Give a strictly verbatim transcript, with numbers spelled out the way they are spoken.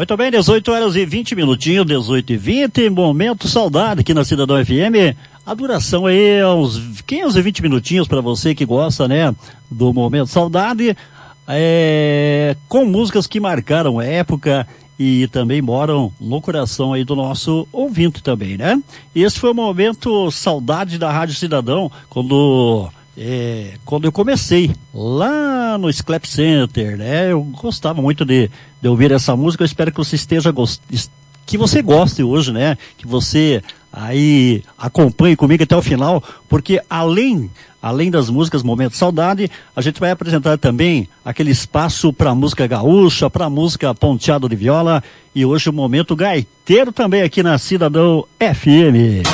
Muito bem, dezoito horas e vinte minutinhos, dezoito e vinte, momento saudade aqui na Cidadão F M. A duração aí é uns quinze, vinte minutinhos para você que gosta, né, do momento saudade, é, com músicas que marcaram a época e também moram no coração aí do nosso ouvinte também, né? E esse foi o momento saudade da Rádio Cidadão, quando... É, quando eu comecei lá no Sclap Center, né? Eu gostava muito de, de ouvir essa música. Eu espero que você esteja gost... que você goste hoje, né? Que você aí acompanhe comigo até o final, porque além além das músicas Momento Saudade, a gente vai apresentar também aquele espaço para música gaúcha, para música ponteado de viola, e hoje o momento gaiteiro também aqui na Cidadão F M.